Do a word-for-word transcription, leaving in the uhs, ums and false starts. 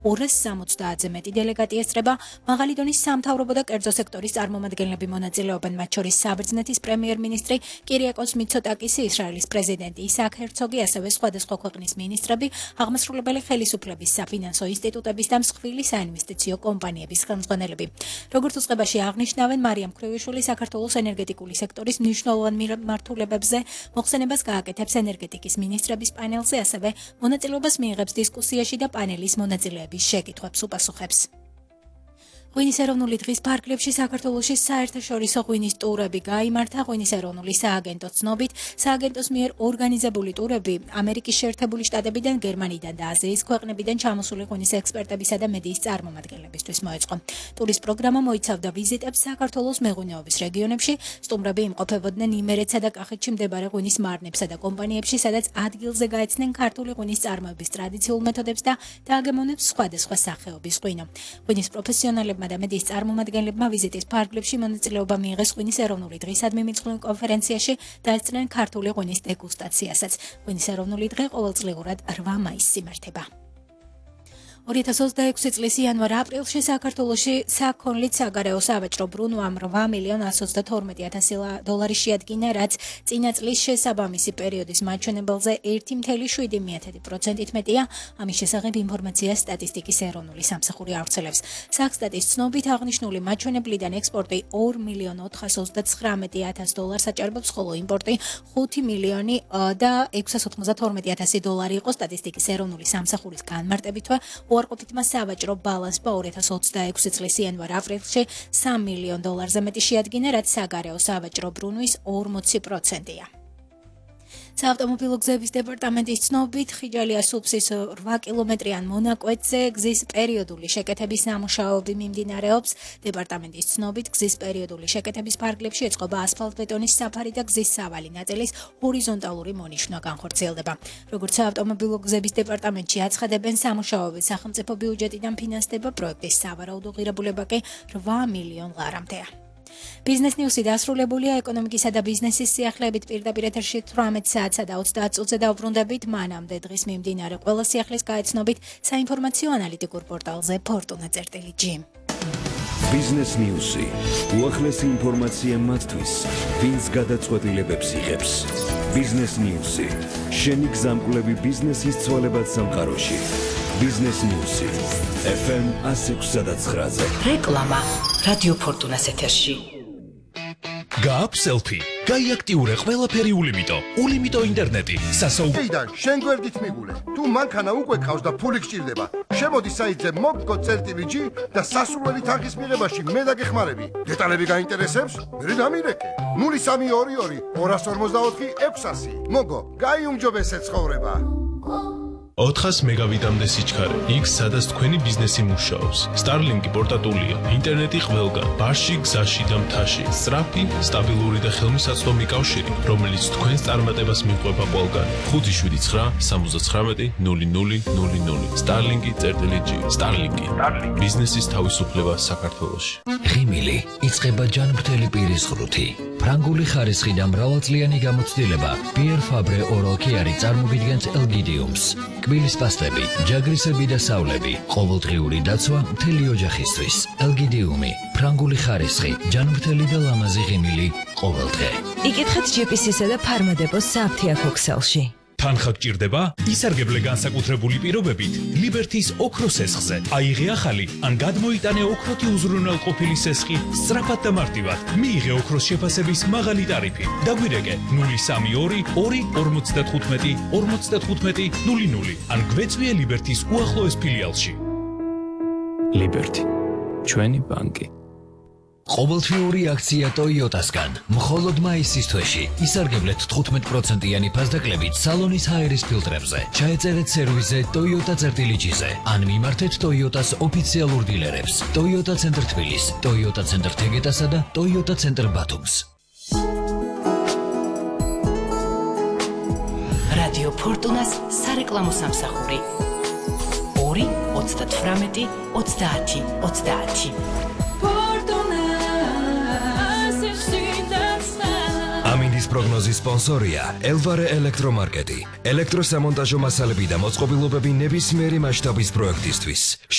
ორას სამოცდაათზე მეტი დელეგატი ესწრება, მაღალი დონის სამთავრობო და კერძო სექტორის წარმომადგენლები მონაწილეობენ, მათ შორის საბერძნეთის პრემიერ-მინისტრი კირიაკოს მიცოტაკისი, ისრაელის პრეზიდენტი ისააკ ჰერცოგი, ასევე სხვადასხვა ქვეყნის მინისტრები, აღმასრულებელი ხელისუფლების, საფინანსო ინსტიტუტების და მსხვილი საინვესტიციო კომპანიების ხელმძღვანელები. Როგორც უწყებაში აღნიშნავენ, მარიამ ქრევიშვილი საქართველოს ენერგეტიკული სექტორის მნიშვნელოვან მიმართულებებზე მოხსენებას გააკეთებს ენერგეტიკის მინისტრების პანელზე, ასევე მონაწილეობას მიიღებს დისკუსიაში და პანელის მონაწილეების შეკითხვებს უპასუხებს. ღვინის ეროვნული დღის ფარგლებში საქართველოში საერთაშორისო ღვინის ტურები გაიმართა. ღვინის ეროვნული სააგენტო ცნობით, სააგენტოს მიერ ორგანიზებული ტურები ამერიკის შეერთებული შტატებიდან, გერმანიიდან და აზიის ქვეყნებიდან ჩამოსული ღვინის ექსპერტებისა და მედიის წარმომადგენლებისთვის მოეწყო. ტურის პროგრამა მოიცავდა ვიზიტებს საქართველოს მეღვინეობის რეგიონებში. სტუმრები იმყოფებოდნენ იმერეთსა და კახეთში მდებარე ღვინის მარნებსა და კომპანიებში, სადაც ადგილზე გაეცნენ ქართული ღვინის წარმოების ტრადიციულ მეთოდებს და დააგემონებს სხვადასხვა სახეობის ღვინო. ღვინის პროფესიონალებმა და მედიის წარმომადგენლებმა ვიზიტის ფარგლებში მონაწილეობა მიიღეს ღვინის ეროვნული დღისადმი მიძღვნილ კონფერენციაში და ესწრნენ ქართული ღვინის დეგუსტაციასაც. ღვინის ეროვნული დღე ყოველწლიურად რვა მაისს იმართება. ორი ათას ოცდაექვსი წლის იანვარ-აპრილში საქართველოში საქონლით საგარეო სავაჭრო ბრუნვამ რვა მილიონ ათს ოცდათორმეტი ათასი დოლარი შეადგინა, რაც წინა წლის შესაბამისი პერიოდის მაჩვენებელზე ერთი მცდე შვიდი პროცენტით მეტია. ამის შესახებ ინფორმაცია სტატისტიკის ეროვნული სამსახური ავრცელებს. საქსტატის ცნობით აღნიშნული მაჩვენებლიდან ექსპორტი ორ მილიონ ოთხას ოცდაცხრამეტი ათას დოლარს აჭარბობს, ხოლო იმპორტი ხუთი მილიონი და ექვსას ოთხმოცდათორმეტი ათასი დოლარი იყო. სტატისტიკის ეროვნული სამსახურის განმარტებითვე უარყოფითმა სავაჭრო ბალანსმა ორი ათას ოცდაექვსი წლის იანვარ-აპრილში სამ მილიონ დოლარზე მეტი შეადგინა, რაც საგარეო სავაჭრო ბრუნვის ორმოცი პროცენტია. საავტომობილო გზების დეპარტამენტის ცნობით, ხიჯალია-სუფსის რვა კილომეტრიან მონაკვეთზე გზის პერიოდული შეკეთების სამუშაოები მიმდინარეობს. დეპარტამენტის ცნობით, გზის პერიოდული შეკეთების ფარგლებში ეწყობა ასფალტბეტონის საფარი და გზის სავალი ნაწილის ჰორიზონტალური მონიშნვა განხორციელდება. როგორც საავტომობილო გზების დეპარტამენტში აცხადებენ, სამუშაოები სახელმწიფო ბიუჯეტიდან ფინანსდება, პროექტის სავარაუდო ღირებულება კი რვა მილიონ ლარამდეა. ბიზნეს ნიუსი დასრულებულია. ეკონომიკისა და ბიზნესის სიახლეებით პირდაპირ ეთერში თვრამეტ საათსა და ოცდაათ წუთზე დავბრუნდებით. მანამდე დღის მიმდინარე ყველა სიახლის გაეცნობით საინფორმაციო ანალიტიკურ პორტალზე ფორტუნა წერტილი ჯი. ბიზნეს ნიუსი. უახლესი ინფორმაცია მათთვის, ვინც გადაწყვეტილებებს იღებს. ბიზნეს ნიუსი. შენი გზამკვლევი ბიზნესის ცვალებად სამყაროში. ბიზნეს ნიუსი. ეფ ემ ათს ექვსსა და ცხრაზე. რეკლამა რადიო ფორტუნას ეთერში. გააქვს სელფი. გაიაქტიურე ყველაფერი ულიმიტო. ულიმიტო ინტერნეტი. სასაუბრო. ეიდან შენ გვერდით მიგულე. თუ მანქანა უკვე ყავს და ფული გჭირდება. შემოდი საიტზე მოგკო წერტილი ჯი და სასურველი თანხის მიღებაში მე დაგეხმარები. დეტალები გაინტერესებს? მე დამირეკე. ნული სამი ორი ორი ორას ორმოცდაოთხი ექვსასი. მოგო, გაიუმჯობესე ცხოვრება. ოთხას მეგაბიტამდე სიჩქარე. იქ სადაც თქვენი ბიზნესი მუშაობს. Starlink პორტატულია. ინტერნეტი ყველგან, ბარში, გზაში და მთაში. სწრაფი, სტაბილური და ხელმისაწვდომი კავშირი, რომელიც თქვენს წარმატებას მიყვება ყველგან. ხუთი შვიდი ცხრა სამოცდაცხრამეტი ნული ნული ნული ნული. Starlink-ი წერტილი ჯი. Starlink-ი. ბიზნესის თავისუფლება საქართველოში. ღიმილი იწყება ჯანმრთელი პირის ღრუთი. ფრანგული ხარისხი და მრავალწლიანი გამოცდილება Pierre Fabre Oral Care წარმოგიდგენს ელგიდიუმს. კბილის პასტები, ჯაგრისები და სავლები, ყოველდღიური დაცვა მთელი ოჯახისთვის. ელგიდიუმი, ფრანგული ხარისხი, ჯანმრთელი და ლამაზი ღიმილი ყოველდღე. იკითხეთ ჯი პი სი-სა და ფარმადეპოს საფთიაქ ოქსელში. თანხა გჭირდება? ისარგებლე განსაკუთრებული პირობებით ლიბერთის ოქროს სესხზე. აიღე ახალი ან გადმოიტანე ოქროთი უზრუნველყოფილი სესხი სწრაფად და მარტივად. მიიღე ოქროს შეფასების მაღალი ტარიფი. დაგვირეკე ნული სამი ორი ორი ორმოცდათხუთმეტი ორმოცდათხუთმეტი ნული ნული ან გვეწვიე ლიბერთის უახლოეს ფილიალში. ლიბერთი, ჩვენი ბანკი. ყოველთვიური აქცია Toyota-სგან. მხოლოდ მაისის თვეში ისარგებლეთ თხუთმეტ პროცენტიანი ფასდაკლებით სალონის ჰაერის ფილტრებზე. ჩაეწერეთ სერვისზე Toyota წერტილი ჯი-ზე ან მიმართეთ Toyota-ს ოფიციალურ დილერებს. Toyota ცენტრ თბილის, Toyota ცენტრ თეგეტასა და Toyota ცენტრ ბათუმს. რადიო ფორტუნას სარეკლამო სამსახური. ორი ოცდათვრამეტი ოცდაათი ოცდაათი. პროგნოზის სპონსორია ელვარე ელექტრომარკეტი. ელექტროსამონტაჟო მასალები და მოწყობილობები ნებისმიერი მასშტაბის პროექტისთვის.